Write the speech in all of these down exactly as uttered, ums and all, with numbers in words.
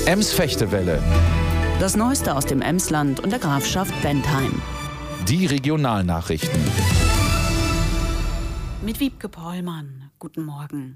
Ems-Fechtewelle. Das Neueste aus dem Emsland und der Grafschaft Bentheim. Die Regionalnachrichten. Mit Wiebke Pollmann. Guten Morgen.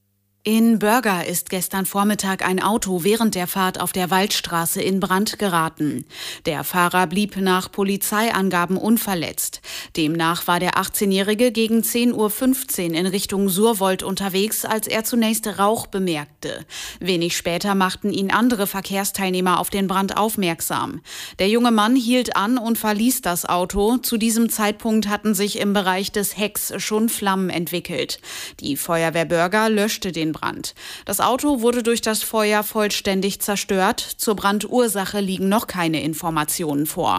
In Börger ist gestern Vormittag ein Auto während der Fahrt auf der Waldstraße in Brand geraten. Der Fahrer blieb nach Polizeiangaben unverletzt. Demnach war der achtzehnjährige gegen zehn Uhr fünfzehn in Richtung Surwold unterwegs, als er zunächst Rauch bemerkte. Wenig später machten ihn andere Verkehrsteilnehmer auf den Brand aufmerksam. Der junge Mann hielt an und verließ das Auto. Zu diesem Zeitpunkt hatten sich im Bereich des Hecks schon Flammen entwickelt. Die Feuerwehr Börger löschte den Brand. Das Auto wurde durch das Feuer vollständig zerstört. Zur Brandursache liegen noch keine Informationen vor.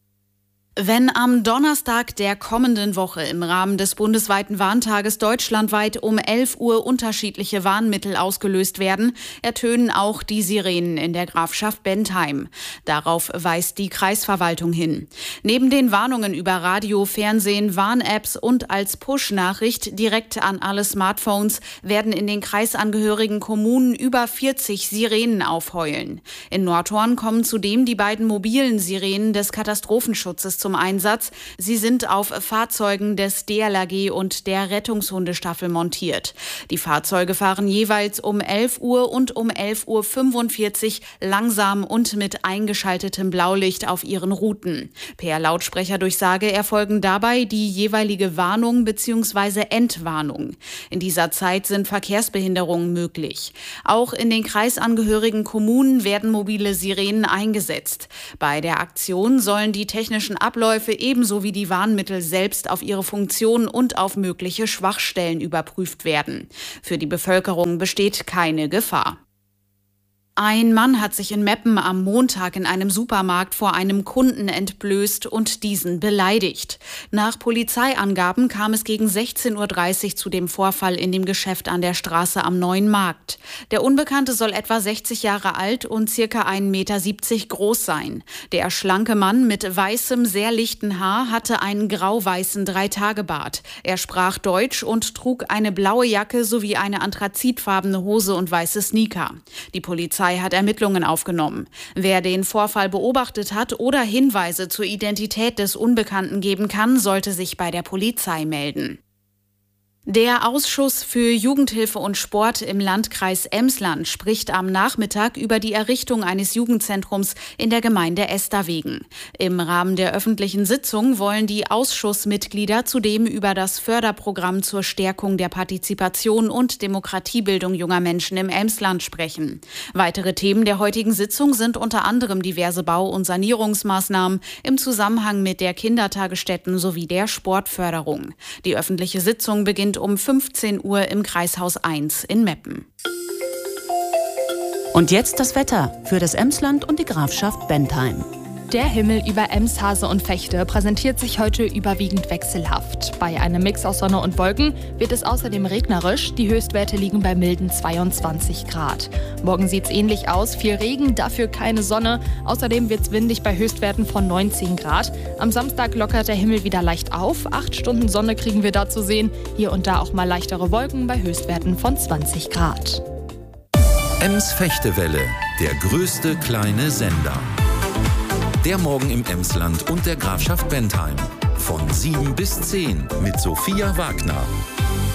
Wenn am Donnerstag der kommenden Woche im Rahmen des bundesweiten Warntages deutschlandweit um elf Uhr unterschiedliche Warnmittel ausgelöst werden, ertönen auch die Sirenen in der Grafschaft Bentheim. Darauf weist die Kreisverwaltung hin. Neben den Warnungen über Radio, Fernsehen, Warn-Apps und als Push-Nachricht direkt an alle Smartphones werden in den kreisangehörigen Kommunen über vierzig Sirenen aufheulen. In Nordhorn kommen zudem die beiden mobilen Sirenen des Katastrophenschutzes zum Einsatz. Sie sind auf Fahrzeugen des D L R G und der Rettungshundestaffel montiert. Die Fahrzeuge fahren jeweils um elf Uhr und um elf Uhr fünfundvierzig langsam und mit eingeschaltetem Blaulicht auf ihren Routen. Per Lautsprecherdurchsage erfolgen dabei die jeweilige Warnung bzw. Entwarnung. In dieser Zeit sind Verkehrsbehinderungen möglich. Auch in den kreisangehörigen Kommunen werden mobile Sirenen eingesetzt. Bei der Aktion sollen die technischen Abläufe ebenso wie die Warnmittel selbst auf ihre Funktion und auf mögliche Schwachstellen überprüft werden. Für die Bevölkerung besteht keine Gefahr. Ein Mann hat sich in Meppen am Montag in einem Supermarkt vor einem Kunden entblößt und diesen beleidigt. Nach Polizeiangaben kam es gegen sechzehn Uhr dreißig zu dem Vorfall in dem Geschäft an der Straße am Neuen Markt. Der Unbekannte soll etwa sechzig Jahre alt und circa ein Meter siebzig groß sein. Der schlanke Mann mit weißem, sehr lichten Haar hatte einen grau-weißen Dreitagebart. Er sprach Deutsch und trug eine blaue Jacke sowie eine anthrazitfarbene Hose und weiße Sneaker. Die Polizei hat Ermittlungen aufgenommen. Wer den Vorfall beobachtet hat oder Hinweise zur Identität des Unbekannten geben kann, sollte sich bei der Polizei melden. Der Ausschuss für Jugendhilfe und Sport im Landkreis Emsland spricht am Nachmittag über die Errichtung eines Jugendzentrums in der Gemeinde Esterwegen. Im Rahmen der öffentlichen Sitzung wollen die Ausschussmitglieder zudem über das Förderprogramm zur Stärkung der Partizipation und Demokratiebildung junger Menschen im Emsland sprechen. Weitere Themen der heutigen Sitzung sind unter anderem diverse Bau- und Sanierungsmaßnahmen im Zusammenhang mit der Kindertagesstätten sowie der Sportförderung. Die öffentliche Sitzung beginnt um fünfzehn Uhr im Kreishaus eins in Meppen. Und jetzt das Wetter für das Emsland und die Grafschaft Bentheim. Der Himmel über Ems, Hase und Vechte präsentiert sich heute überwiegend wechselhaft. Bei einem Mix aus Sonne und Wolken wird es außerdem regnerisch. Die Höchstwerte liegen bei milden zweiundzwanzig Grad. Morgen sieht es ähnlich aus. Viel Regen, dafür keine Sonne. Außerdem wird es windig bei Höchstwerten von neunzehn Grad. Am Samstag lockert der Himmel wieder leicht auf. Acht Stunden Sonne kriegen wir da zu sehen. Hier und da auch mal leichtere Wolken bei Höchstwerten von zwanzig Grad. Ems-Fechtewelle, der größte kleine Sender. Der Morgen im Emsland und der Grafschaft Bentheim. Von sieben bis zehn mit Sophia Wagner.